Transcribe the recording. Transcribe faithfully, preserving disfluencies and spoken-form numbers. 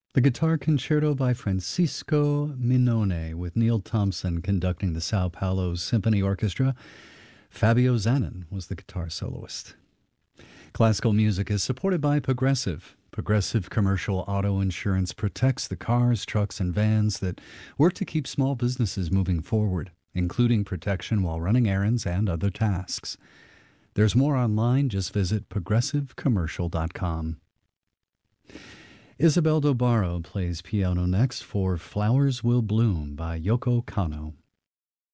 The Guitar Concerto by Francisco Minone, with Neil Thompson conducting the Sao Paulo Symphony Orchestra. Fabio Zanin was the guitar soloist. Classical music is supported by Progressive. Progressive Commercial Auto Insurance protects the cars, trucks, and vans that work to keep small businesses moving forward, including protection while running errands and other tasks. There's more online. Just visit progressive commercial dot com. Isabel Dobaro plays piano next for Flowers Will Bloom by Yoko Kanno.